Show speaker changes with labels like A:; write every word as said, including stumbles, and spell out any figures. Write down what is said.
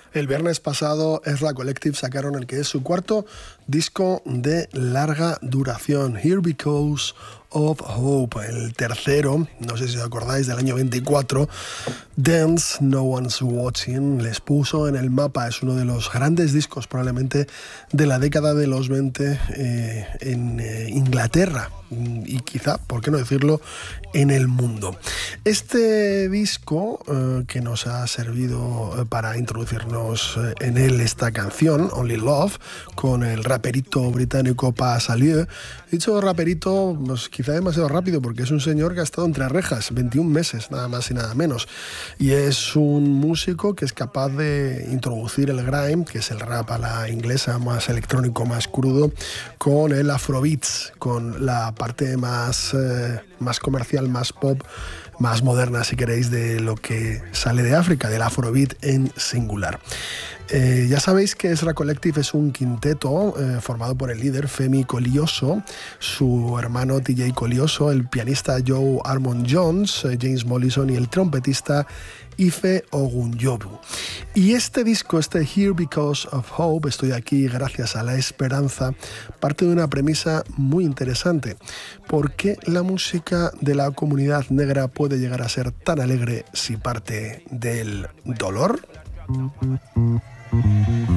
A: El viernes pasado Ezra Collective sacaron el que es su cuarto disco de larga duración, Here Because of Hope, el tercero, no sé si os acordáis, del año veinticuatro. Dance, No One's Watching, les puso en el mapa. Es uno de los grandes discos probablemente de la década de los veinte eh, en eh, Inglaterra y quizá, por qué no decirlo, en el mundo. Este disco eh, que nos ha servido para introducirnos en él esta canción, Only Love, con el raperito británico Pa Salieu. Dicho raperito, pues quizá demasiado rápido porque es un señor que ha estado entre rejas veintiún meses, nada más y nada menos. Y es un músico que es capaz de introducir el grime, que es el rap a la inglesa, más electrónico, más crudo, con el afrobeats, con la parte más, eh, más comercial, más pop, más moderna, si queréis, de lo que sale de África, del afrobeat en singular. Eh, ya sabéis que Ezra Collective es un quinteto eh, formado por el líder Femi Kolioso, su hermano T J Kolioso, el pianista Joe Armon Jones, eh, James Mollison y el trompetista Ife Ogunjobu. Y este disco, este Here Because of Hope, estoy aquí gracias a la esperanza, parte de una premisa muy interesante. ¿Por qué la música de la comunidad negra puede llegar a ser tan alegre si parte del dolor?